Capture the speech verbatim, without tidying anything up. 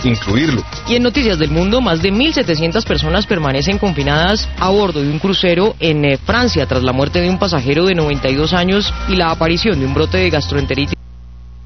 incluirlo. Y en Noticias del Mundo, más de mil setecientas personas permanecen confinadas a bordo de un crucero en eh, Francia tras la muerte de un pasajero de noventa y dos años y la aparición de un brote de gastroenteritis.